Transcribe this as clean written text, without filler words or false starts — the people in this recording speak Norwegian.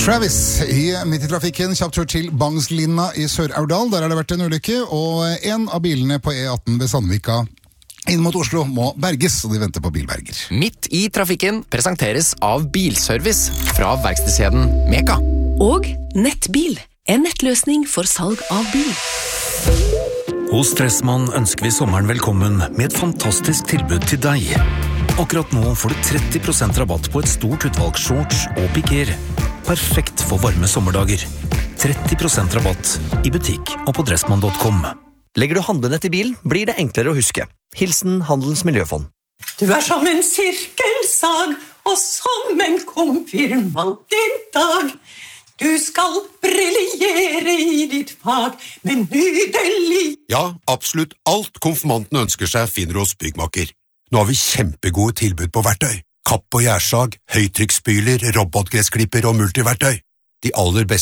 Travis midt i trafikken, kjapt tur til Bangslinna i Sør-Aurdal. Der har det vært en ulykke, og en av bilene på E18 ved Sandvika inn mot Oslo må berges, og de venter på bilberger. Midt i trafikken presenteres av Bilservice fra verkstedskjeden Meka. Og Nettbil, en nettløsning for salg av bil. Hos Dressmann ønsker vi sommeren velkommen med et fantastisk tilbud til deg. Akkurat nå får du 30% rabatt på et stort utvalg shorts og piker. Perfekt for varme sommerdager. 30% rabatt i butikk og på dressmann.com. Legger du handlenett i bilen, blir det enklere å huske. Hilsen Handelens Miljøfond. Du som en sirkelsag, og som en konfirmant i dag. Du skal briljere i ditt fag, men nydelig. Ja, absolutt alt konfirmanten ønsker seg finner hos Byggmaker. Nå har vi kjempegode tilbud på verktøy. Kapp og gjærsag, høytrykksspyler, robotgressklipper og multiverktøy. De aller beste